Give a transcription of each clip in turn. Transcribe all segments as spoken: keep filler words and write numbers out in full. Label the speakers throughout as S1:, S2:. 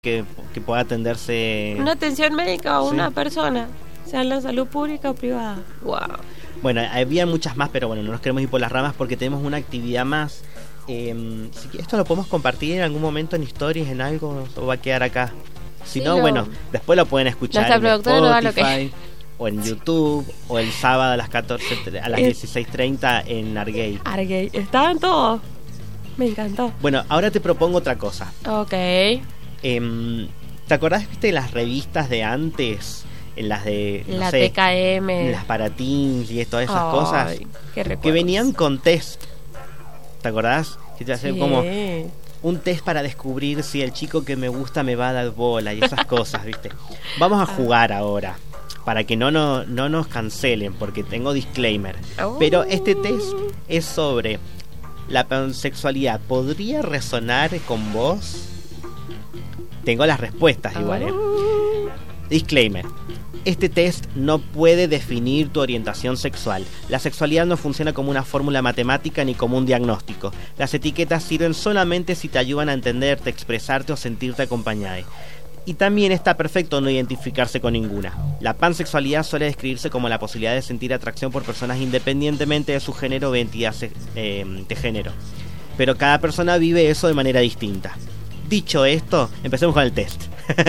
S1: que, que pueda atenderse...
S2: Una atención médica a una
S1: sí. persona,
S2: sea en la salud pública o privada. Wow.
S1: Bueno, había muchas más, pero bueno, no nos queremos ir por las ramas porque tenemos una actividad más. Eh, si esto lo podemos compartir en algún momento en stories, en algo, o va a quedar acá. Si
S2: Sí,
S1: no,
S2: lo-
S1: bueno, después lo pueden escuchar
S2: Nuestra
S1: en
S2: productora nos da lo
S1: Spotify,
S2: que-
S1: o en YouTube, o el sábado a las catorce, a las
S2: Es-
S1: dieciséis treinta en Argay.
S2: Argay. Estaban todos. Me encantó.
S1: Bueno, ahora te propongo otra cosa.
S2: Ok.
S1: Em, ¿Te acordás, viste, de las revistas de antes? En las de, no
S2: La
S1: sé,
S2: T K M.
S1: en las para teens y todas esas
S2: Ay,
S1: cosas,
S2: qué recuerdos.
S1: que venían con test. ¿Te acordás? Que te hacían
S2: Sí.
S1: como un test para descubrir si el chico que me gusta me va a dar bola y esas cosas, ¿viste? Vamos a jugar ahora, para que no, no, no nos cancelen, porque tengo disclaimer.
S2: Oh.
S1: Pero este test es sobre la pansexualidad. ¿Podría resonar con vos? Tengo las respuestas igual, ¿eh?
S2: Oh.
S1: Disclaimer. Este test no puede definir tu orientación sexual. La sexualidad no funciona como una fórmula matemática ni como un diagnóstico. Las etiquetas sirven solamente si te ayudan a entenderte, expresarte o sentirte acompañado. Y también está perfecto no identificarse con ninguna. La pansexualidad suele describirse como la posibilidad de sentir atracción por personas independientemente de su género o identidad se- eh, de género. Pero cada persona vive eso de manera distinta. Dicho esto, empecemos con el test.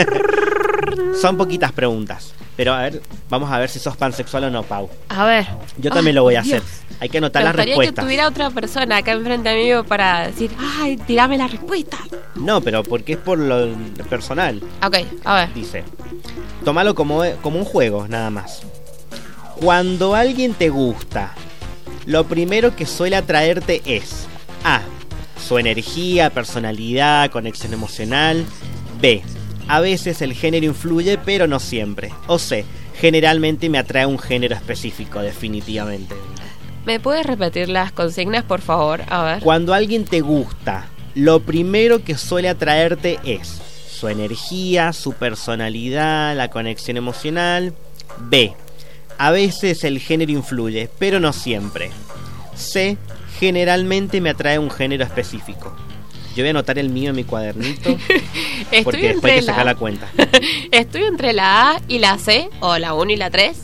S1: Son poquitas preguntas, pero a ver, vamos a ver si sos pansexual o no, Pau.
S2: A ver.
S1: Yo también
S2: Ay,
S1: lo voy a
S2: Dios.
S1: hacer. Hay que anotar
S2: Me
S1: las
S2: gustaría
S1: respuestas.
S2: que tuviera otra persona acá enfrente mío para decir, ay, tirame la respuesta.
S1: No, pero porque es por lo personal.
S2: Ok, a ver.
S1: Dice, tómalo como, como un juego, nada más. Cuando alguien te gusta, lo primero que suele atraerte es A, su energía, personalidad, conexión emocional. B, a veces el género influye, pero no siempre. O C, generalmente me atrae un género específico, definitivamente.
S2: ¿Me puedes repetir las consignas, por favor? A ver.
S1: Cuando alguien te gusta, lo primero que suele atraerte es su energía, su personalidad, la conexión emocional. B, a veces el género influye, pero no siempre. C, generalmente me atrae un género específico. Yo voy a anotar el mío en mi cuadernito
S2: Estoy
S1: porque después hay
S2: entre
S1: que sacar la cuenta.
S2: Estoy entre la A y la C, o la uno y la tres.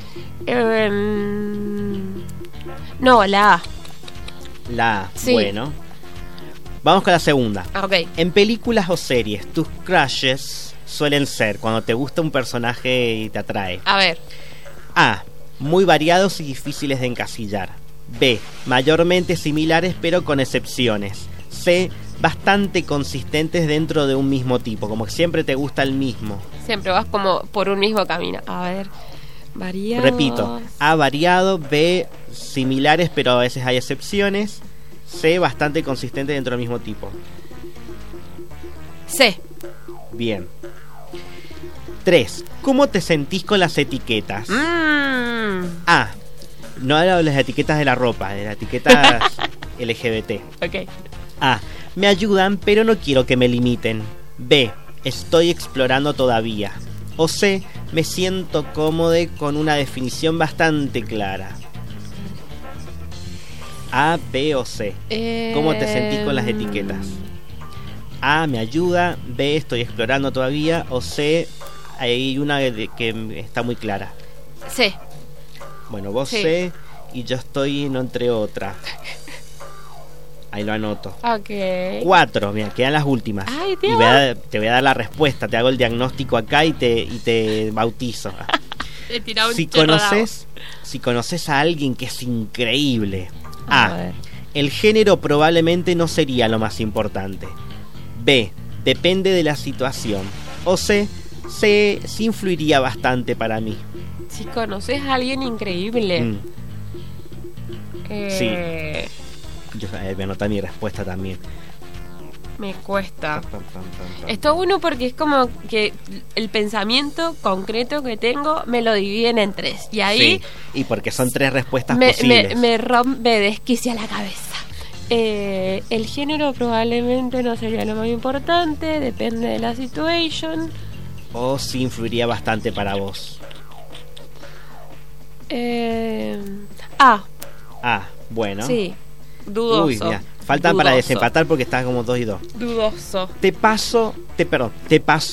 S2: Em, No, la A.
S1: La A,
S2: Sí.
S1: bueno. Vamos con la segunda.
S2: Ah, ok.
S1: En películas o series, tus crushes suelen ser cuando te gusta un personaje y te atrae.
S2: A ver.
S1: A, muy variados y difíciles de encasillar. B, mayormente similares pero con excepciones. C, bastante consistentes dentro de un mismo tipo, como que siempre te gusta el mismo.
S2: Siempre vas como por un mismo camino. A ver. Variados.
S1: Repito, A, variado. B, similares pero a veces hay excepciones. C, bastante consistente dentro del mismo tipo.
S2: C.
S1: Bien. tres. ¿Cómo te sentís con las etiquetas?
S2: Mm.
S1: A, no hablo de las etiquetas de la ropa, de las etiquetas L G B T.
S2: Ok.
S1: A, me ayudan pero no quiero que me limiten. B, estoy explorando todavía. O C, me siento cómodo con una definición bastante clara. A, B o C. ¿Cómo te sentís con las etiquetas? A, me ayuda. B, estoy explorando todavía. O C, hay una de- que está muy clara.
S2: C.
S1: Bueno, vos
S2: Sí.
S1: C y yo estoy en entre otra. Ahí lo anoto.
S2: Ok.
S1: Cuatro, mira, quedan las últimas.
S2: Ay,
S1: y
S2: Dios.
S1: voy a- te voy a dar la respuesta, te hago el diagnóstico acá y te, y te bautizo.
S2: He tirado un
S1: Si
S2: chorro de agua.
S1: conoces, si conoces a alguien que es increíble.
S2: A
S1: A,
S2: ver.
S1: el género probablemente no sería lo más importante. B, depende de la situación. O C, C, sí influiría bastante para mí.
S2: Si conoces a alguien increíble.
S1: Mm,
S2: eh,
S1: yo eh, voy a anotar mi respuesta también.
S2: Me cuesta.
S1: Pam, pam, pam, pam.
S2: Está bueno porque es como que el pensamiento concreto que tengo me lo dividen en tres. Y ahí
S1: Sí, y porque son tres respuestas
S2: me,
S1: posibles.
S2: me, me, rom- me desquicia la cabeza. Eh, el género probablemente no sería lo más importante, depende de la situation.
S1: O sí influiría bastante para vos.
S2: Eh, ah,
S1: Ah, bueno.
S2: sí, dudoso.
S1: Uy, mira, Faltan para
S2: Dudoso.
S1: desempatar porque están como dos y dos.
S2: Dudoso.
S1: Te paso, te perdón, te paso